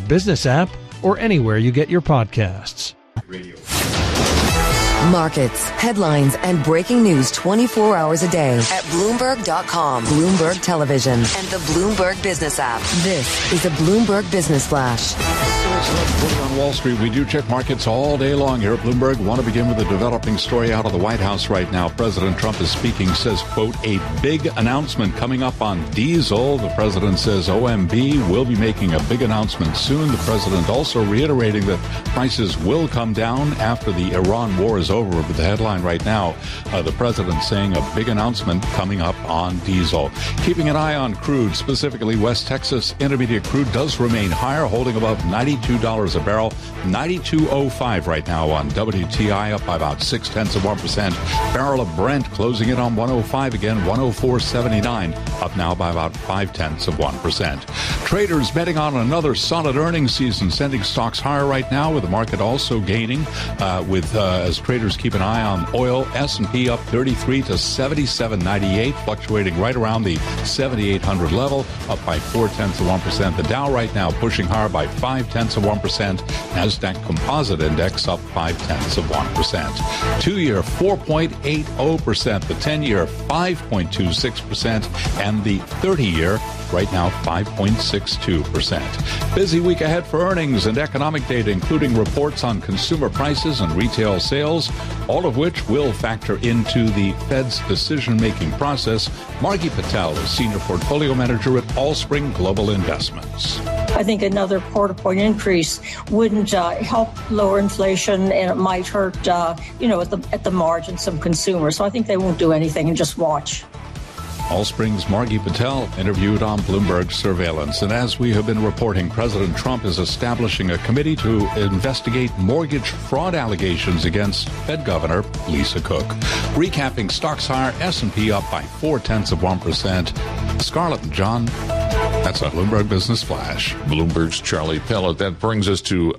Business app or anywhere you get your podcasts. Markets, headlines, and breaking news 24 hours a day at Bloomberg.com, Bloomberg Television, and the Bloomberg Business app. This is a Bloomberg Business Flash. On Wall Street, we do check markets all day long here at Bloomberg. Want to begin with a developing story out of the White House right now. President Trump is speaking, says, quote, a big announcement coming up on diesel. The president says OMB will be making a big announcement soon. The president also reiterating that prices will come down after the Iran war is over. With the headline right now, the president saying a big announcement coming up on diesel. Keeping an eye on crude, specifically West Texas Intermediate crude does remain higher, holding above $92 a barrel. 92.05 right now on WTI, up by about 0.6%. Barrel of Brent closing in on 105 again, 104.79, up now by about 0.5%. Traders betting on another solid earnings season, sending stocks higher right now, with the market also gaining as traders keep an eye on oil. S&P up 33 to 77.98, fluctuating right around the 7,800 level, up by 0.4%. The Dow right now pushing higher by 0.5%. Nasdaq Composite Index up 0.5%. 2-year 4.80%, the 10-year 5.26%, and the 30-year right now 5.62%. Busy week ahead for earnings and economic data, including reports on consumer prices and retail sales, all of which will factor into the Fed's decision-making process. Margie Patel is Senior Portfolio Manager at Allspring Global Investments. I think another quarter-point increase wouldn't help lower inflation, and it might hurt, at the margin, some consumers. So I think they won't do anything and just watch. Allspring's Margie Patel interviewed on Bloomberg Surveillance. And as we have been reporting, President Trump is establishing a committee to investigate mortgage fraud allegations against Fed Governor Lisa Cook. Recapping stocks higher, S&P up by 0.4%. Scarlett and John, that's a Bloomberg Business Flash. Bloomberg's Charlie Pellet. That brings us to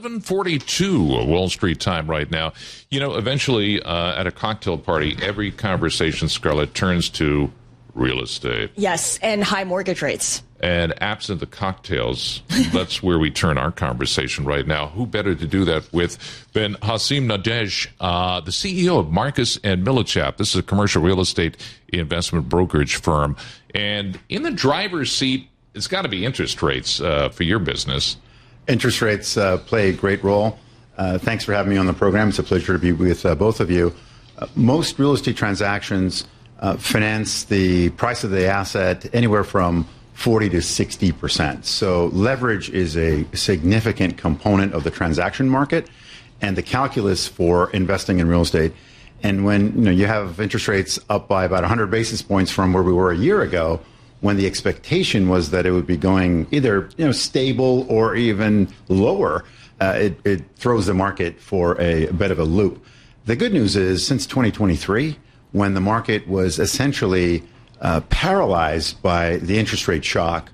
11:42 Wall Street time right now. Eventually at a cocktail party, every conversation, Scarlett, turns to real estate. Yes, and high mortgage rates. And absent the cocktails, that's where we turn our conversation right now. Who better to do that with than Hasim Nadej, the CEO of Marcus & Millichap. This is a commercial real estate investment brokerage firm. And in the driver's seat, it's got to be interest rates for your business. Interest rates play a great role. Thanks for having me on the program. It's a pleasure to be with both of you. Most real estate transactions finance the price of the asset anywhere from 40 to 60%. So leverage is a significant component of the transaction market and the calculus for investing in real estate. And when you have interest rates up by about 100 basis points from where we were a year ago, when the expectation was that it would be going either stable or even lower, it throws the market for a bit of a loop. The good news is, since 2023, when the market was essentially paralyzed by the interest rate shock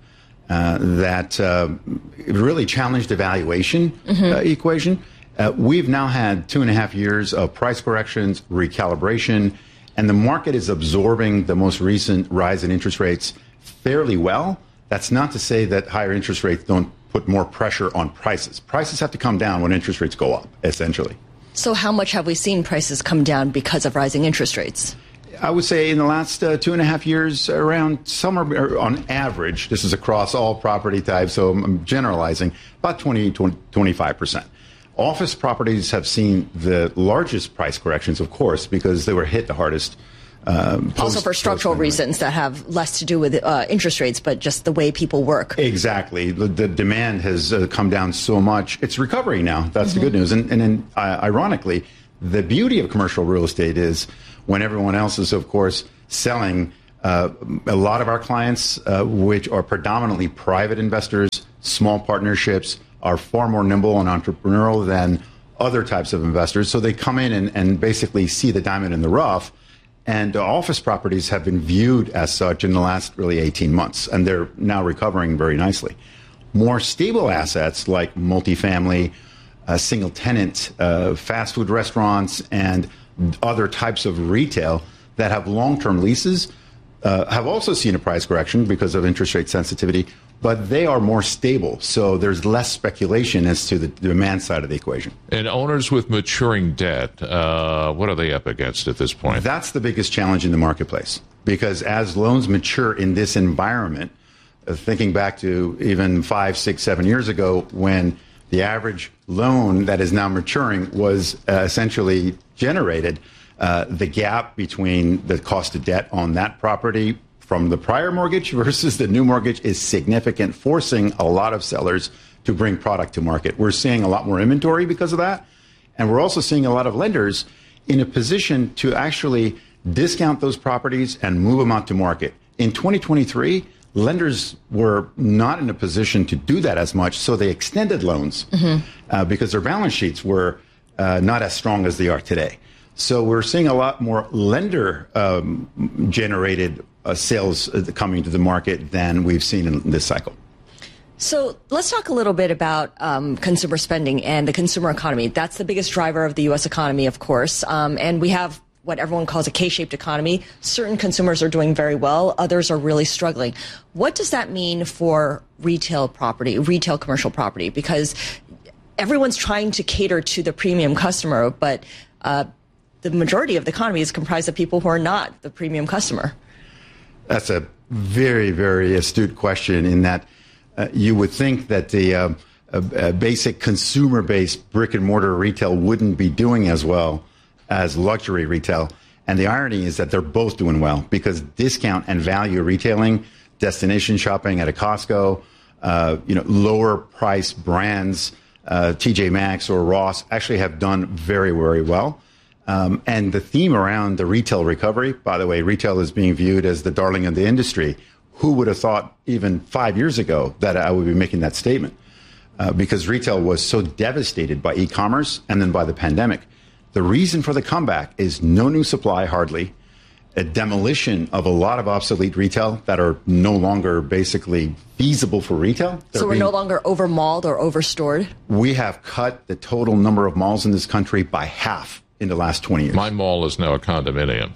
that really challenged the valuation equation, we've now had 2.5 years of price corrections, recalibration, and the market is absorbing the most recent rise in interest rates fairly well. That's not to say that higher interest rates don't put more pressure on prices. Prices have to come down when interest rates go up, essentially. So how much have we seen prices come down because of rising interest rates? I would say in the last 2.5 years, around somewhere on average, this is across all property types, so I'm generalizing, about 25%. Office properties have seen the largest price corrections, of course, because they were hit the hardest. Also for structural reasons that have less to do with interest rates, but just the way people work. Exactly. The demand has come down so much. It's recovering now. That's the good news. And then, ironically, the beauty of commercial real estate is when everyone else is, of course, selling, a lot of our clients, which are predominantly private investors, small partnerships, are far more nimble and entrepreneurial than other types of investors. So they come in and basically see the diamond in the rough. And office properties have been viewed as such in the last really 18 months, and they're now recovering very nicely. More stable assets like multifamily, single tenant, fast food restaurants, and other types of retail that have long-term leases have also seen a price correction because of interest rate sensitivity. but they are more stable. So there's less speculation as to the demand side of the equation. And owners with maturing debt, what are they up against at this point? That's the biggest challenge in the marketplace, because as loans mature in this environment, thinking back to even 5, 6, 7 years ago, when the average loan that is now maturing was essentially generated, the gap between the cost of debt on that property from the prior mortgage versus the new mortgage is significant, forcing a lot of sellers to bring product to market. We're seeing a lot more inventory because of that. And we're also seeing a lot of lenders in a position to actually discount those properties and move them out to market. In 2023, lenders were not in a position to do that as much, so they extended loans because their balance sheets were not as strong as they are today. So we're seeing a lot more lender generated sales coming to the market than we've seen in this cycle. So let's talk a little bit about consumer spending and the consumer economy. That's the biggest driver of the U.S. economy, of course. And we have what everyone calls a K-shaped economy. Certain consumers are doing very well. Others are really struggling. What does that mean for retail commercial property? Because everyone's trying to cater to the premium customer, but the majority of the economy is comprised of people who are not the premium customer. That's a very, very astute question, in that you would think that the basic consumer-based brick-and-mortar retail wouldn't be doing as well as luxury retail. And the irony is that they're both doing well, because discount and value retailing, destination shopping at a Costco, lower price brands, TJ Maxx or Ross, actually have done very, very well. And the theme around the retail recovery, by the way, retail is being viewed as the darling of the industry. Who would have thought even 5 years ago that I would be making that statement? Because retail was so devastated by e-commerce and then by the pandemic. The reason for the comeback is no new supply, hardly, a demolition of a lot of obsolete retail that are no longer basically feasible for retail. So we're no longer over-malled or over-stored? We have cut the total number of malls in this country by half in the last 20 years. My mall is now a condominium.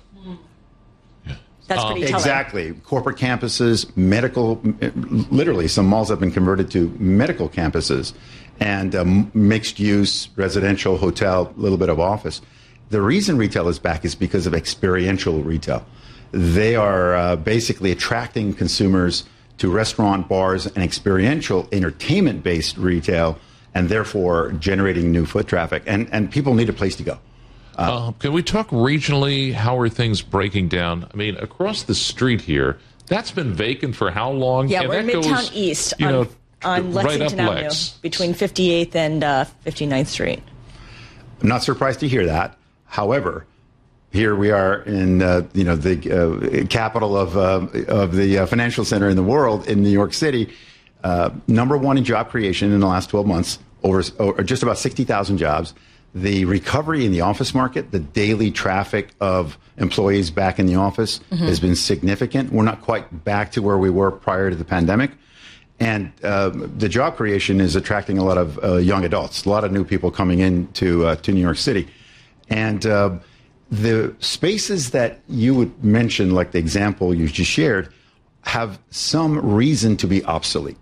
That's pretty telling. Exactly. Corporate campuses, medical, literally some malls have been converted to medical campuses, and mixed use, residential, hotel, a little bit of office. The reason retail is back is because of experiential retail. They are basically attracting consumers to restaurant, bars, and experiential entertainment-based retail, and therefore generating new foot traffic. And people need a place to go. Can we talk regionally? How are things breaking down? I mean, across the street here, that's been vacant for how long? Yeah, and we're in Midtown East on Lexington right Avenue, between 58th and 59th Street. I'm not surprised to hear that. However, here we are in the capital of the financial center in the world, in New York City, number one in job creation in the last 12 months, over just about 60,000 jobs. The recovery in the office market, the daily traffic of employees back in the office has been significant. We're not quite back to where we were prior to the pandemic. And the job creation is attracting a lot of young adults, a lot of new people coming into to New York City. And the spaces that you would mention, like the example you just shared, have some reason to be obsolete.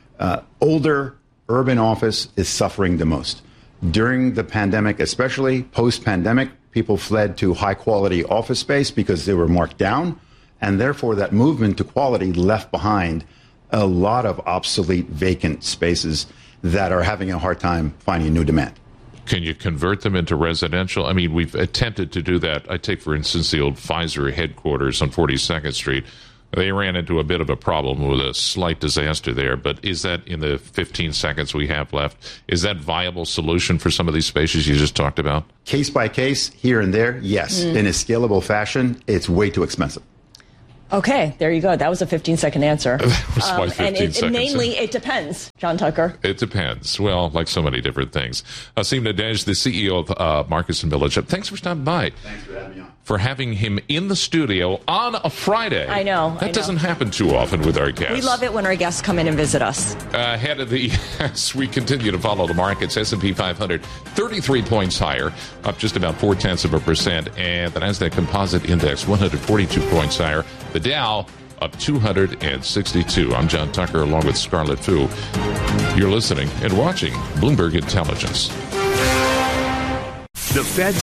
Older urban office is suffering the most. During the pandemic, especially post-pandemic, people fled to high-quality office space because they were marked down, and therefore that movement to quality left behind a lot of obsolete vacant spaces that are having a hard time finding new demand. Can you convert them into residential? I mean, we've attempted to do that. I take, for instance, the old Pfizer headquarters on 42nd Street. They ran into a bit of a problem with a slight disaster there, but is that, in the 15 seconds we have left, is that viable solution for some of these spaces you just talked about? Case by case, here and there, yes. In a scalable fashion, it's way too expensive. Okay, there you go. That was a 15-second answer. That was my 15 seconds. Mainly, it depends, John Tucker. It depends. Well, like so many different things. Hasim Nadej, the CEO of Marcus & Millichap. Thanks for stopping by. Thanks for having me on. For having him in the studio on a Friday. I know. That doesn't happen too often with our guests. We love it when our guests come in and visit us. Ahead of as we continue to follow the markets, S&P 500, 33 points higher, up just about 0.4%. And the NASDAQ Composite Index, 142 points higher. The Dow, of 262. I'm John Tucker along with Scarlett Fu. You're listening and watching Bloomberg Intelligence. The Fed